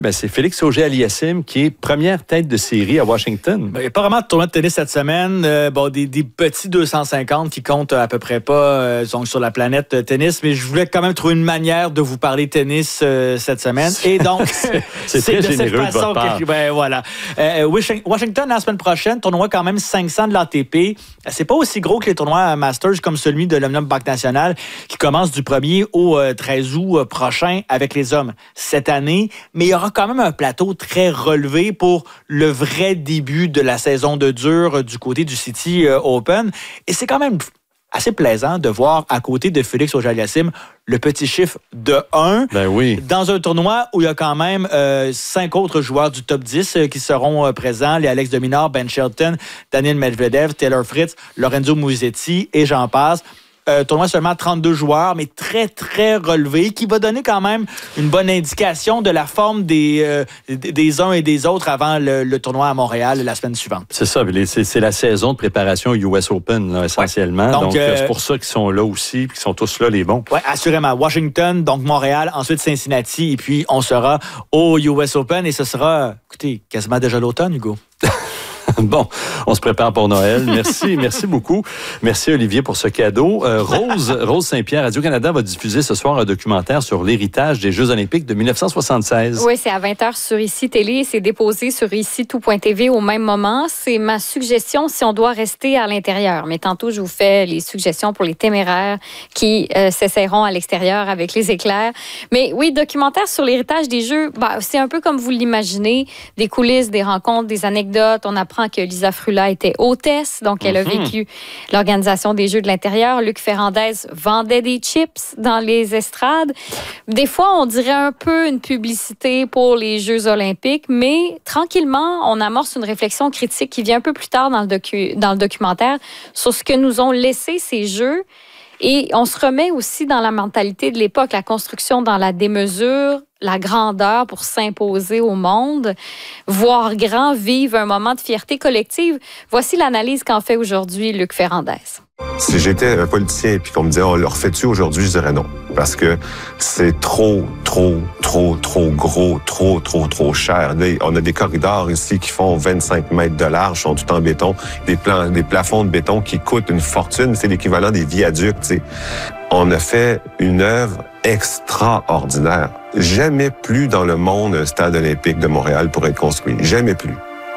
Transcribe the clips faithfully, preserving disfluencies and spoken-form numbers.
Ben, c'est Félix Auger-Aliassime qui est première tête de série à Washington. Ben, il n'y a pas vraiment de tournoi de tennis cette semaine. Euh, bon, des, des petits deux cent cinquante qui comptent à peu près pas euh, donc sur la planète euh, tennis, mais je voulais quand même trouver une manière de vous parler tennis euh, cette semaine. Et donc, c'est, c'est très de généreux cette de votre façon part. que, ben, voilà. Euh, Washington, la semaine prochaine, tournoi quand même cinq cents de l'A T P. C'est pas aussi gros que les tournois Masters comme celui de l'Omnium Banque Nationale qui commence du premier au euh, treize août prochain avec les hommes cette année. Mais il y aura quand même un plateau très relevé pour le vrai début de la saison de dur du côté du Citi Open. Et c'est quand même assez plaisant de voir à côté de Félix Auger-Aliassime le petit chiffre de un. Ben oui. Dans un tournoi où il y a quand même euh, cinq autres joueurs du top dix euh, qui seront euh, présents. Les Alex de Minaur, Ben Shelton, Daniil Medvedev, Taylor Fritz, Lorenzo Musetti et j'en passe. Euh, tournoi seulement trente-deux joueurs, mais très, très relevé, qui va donner quand même une bonne indication de la forme des, euh, des uns et des autres avant le, le tournoi à Montréal la semaine suivante. C'est ça, c'est, c'est la saison de préparation au U S Open, là, essentiellement. Ouais. Donc, donc euh, c'est pour ça qu'ils sont là aussi, puis qu'ils sont tous là, les bons. Oui, assurément. Washington, donc Montréal, ensuite Cincinnati, et puis on sera au U S Open, et ce sera, écoutez, quasiment déjà l'automne, Hugo. Bon, on se prépare pour Noël. Merci, merci beaucoup. Merci Olivier pour ce cadeau. Euh, Rose, Rose Saint-Pierre, Radio-Canada va diffuser ce soir un documentaire sur l'héritage des Jeux olympiques de dix-neuf cent soixante-seize. Oui, c'est à vingt heures sur Ici Télé. C'est déposé sur ici tout point t v au même moment. C'est ma suggestion si on doit rester à l'intérieur. Mais tantôt, je vous fais les suggestions pour les téméraires qui euh, s'essaieront à l'extérieur avec les éclairs. Mais oui, documentaire sur l'héritage des Jeux, bah, c'est un peu comme vous l'imaginez. Des coulisses, des rencontres, des anecdotes. On apprend que Lisa Frula était hôtesse, donc elle a mm-hmm. vécu l'organisation des Jeux de l'intérieur. Luc Ferrandez vendait des chips dans les estrades. Des fois, on dirait un peu une publicité pour les Jeux olympiques, mais tranquillement, on amorce une réflexion critique qui vient un peu plus tard dans le, docu- dans le documentaire sur ce que nous ont laissé ces Jeux. Et on se remet aussi dans la mentalité de l'époque, la construction dans la démesure, la grandeur pour s'imposer au monde, voir grand, vivre un moment de fierté collective. Voici l'analyse qu'en fait aujourd'hui Luc Ferrandez. Si j'étais un politicien et qu'on me disait on le refait-tu aujourd'hui, je dirais non. Parce que c'est trop, trop, trop, trop gros, trop, trop, trop cher. Là, on a des corridors ici qui font vingt-cinq mètres de large, sont tout en béton, des, plans, des plafonds de béton qui coûtent une fortune. C'est l'équivalent des viaducs. T'sais. On a fait une œuvre extraordinaire. Jamais plus dans le monde un stade olympique de Montréal pourrait être construit. Jamais plus.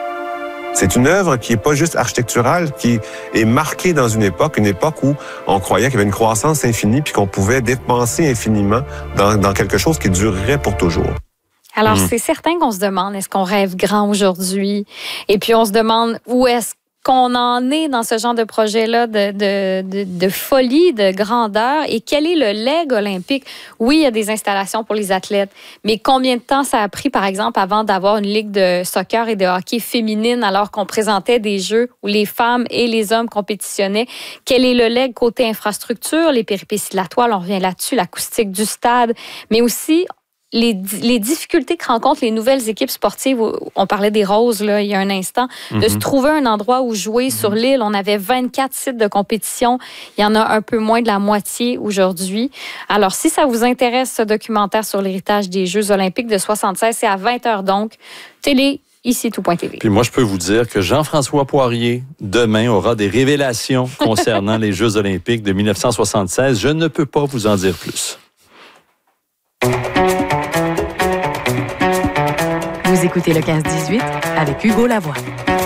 C'est une œuvre qui n'est pas juste architecturale, qui est marquée dans une époque, une époque où on croyait qu'il y avait une croissance infinie puis qu'on pouvait dépenser infiniment dans, dans quelque chose qui durerait pour toujours. Alors, mmh. c'est certain qu'on se demande, est-ce qu'on rêve grand aujourd'hui? Et puis, on se demande où est-ce qu'on en est dans ce genre de projet-là de, de, de, de folie, de grandeur, et quel est le leg olympique? Oui, il y a des installations pour les athlètes, mais combien de temps ça a pris, par exemple, avant d'avoir une ligue de soccer et de hockey féminine alors qu'on présentait des jeux où les femmes et les hommes compétitionnaient? Quel est le leg côté infrastructure, les péripéties de la toile, on revient là-dessus, l'acoustique du stade, mais aussi Les, les difficultés que rencontrent les nouvelles équipes sportives, on parlait des Roses là, il y a un instant, mm-hmm. de se trouver un endroit où jouer mm-hmm. sur l'île. On avait vingt-quatre sites de compétition. Il y en a un peu moins de la moitié aujourd'hui. Alors, si ça vous intéresse, ce documentaire sur l'héritage des Jeux olympiques de soixante-seize, c'est à vingt heures donc. Télé, ici tout point t v. Puis moi, je peux vous dire que Jean-François Poirier, demain, aura des révélations concernant les Jeux olympiques de dix-neuf cent soixante-seize. Je ne peux pas vous en dire plus. Vous écoutez le quinze dix-huit avec Hugo Lavoie.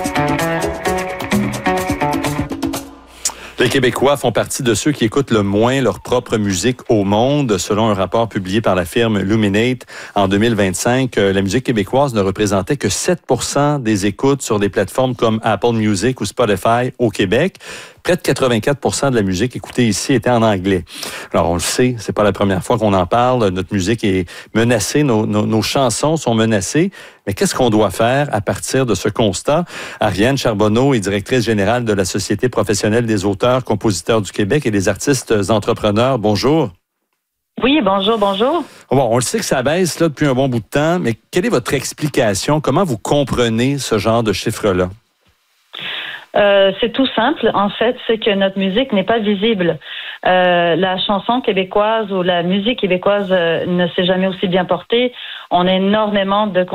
Les Québécois font partie de ceux qui écoutent le moins leur propre musique au monde. Selon un rapport publié par la firme Luminate en deux mille vingt-cinq, la musique québécoise ne représentait que sept pour cent des écoutes sur des plateformes comme Apple Music ou Spotify au Québec. Près de quatre-vingt-quatre pour cent de la musique écoutée ici était en anglais. Alors, on le sait, c'est pas la première fois qu'on en parle. Notre musique est menacée, nos, nos, nos chansons sont menacées. Mais qu'est-ce qu'on doit faire à partir de ce constat? Ariane Charbonneau est directrice générale de la Société professionnelle des auteurs, compositeurs du Québec et des artistes entrepreneurs. Bonjour. Oui, bonjour, bonjour. Bon, on le sait que ça baisse là, depuis un bon bout de temps, mais quelle est votre explication? Comment vous comprenez ce genre de chiffres-là? Euh, c'est tout simple, en fait, c'est que notre musique n'est pas visible. Euh, la chanson québécoise ou la musique québécoise euh, ne s'est jamais aussi bien portée. On a énormément de